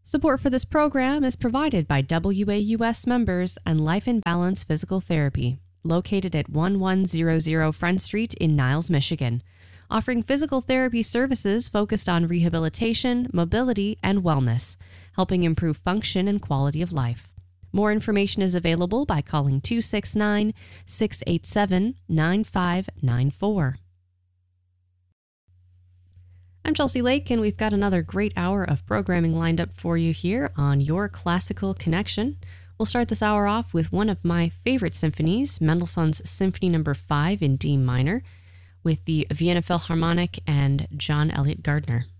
Support for this program is provided by WAUS members and Life in Balance Physical Therapy, located at 1100 Front Street in Niles, Michigan, offering physical therapy services focused on rehabilitation, mobility, and wellness, helping improve function and quality of life. More information is available by calling 269-687-9594. I'm Chelsea Lake, and we've got another great hour of programming lined up for you here on Your Classical Connection. We'll start this hour off with one of my favorite symphonies, Mendelssohn's Symphony No. 5 in D minor, with the Vienna Philharmonic and John Elliott Gardner.